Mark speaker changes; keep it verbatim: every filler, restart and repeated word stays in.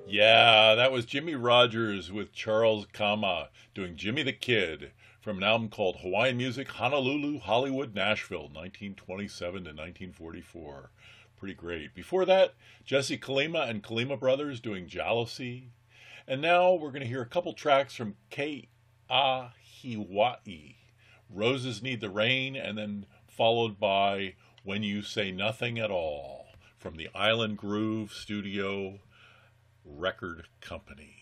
Speaker 1: Yeah, that was Jimmy Rogers with Charles Kama doing Jimmy the Kid from an album called Hawaiian Music, Honolulu, Hollywood, Nashville, nineteen twenty-seven to nineteen forty-four. Pretty great. Before that, Jesse Kalima and Kalima Brothers doing Jealousy. And now we're going to hear a couple tracks from Ke Ahiwa'i. Roses Need the Rain, and then followed by When You Say Nothing at All from the Island Groove Studio Record Company.